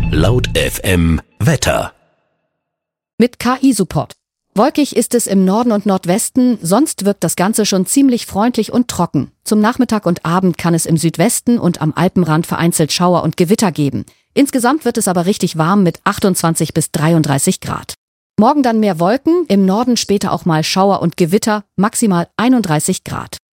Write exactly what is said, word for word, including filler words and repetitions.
Laut F M Wetter. Mit K I-Support. Wolkig ist es im Norden und Nordwesten, sonst wirkt das Ganze schon ziemlich freundlich und trocken. Zum Nachmittag und Abend kann es im Südwesten und am Alpenrand vereinzelt Schauer und Gewitter geben. Insgesamt wird es aber richtig warm mit achtundzwanzig bis dreiunddreißig Grad. Morgen dann mehr Wolken, im Norden später auch mal Schauer und Gewitter, maximal einunddreißig Grad.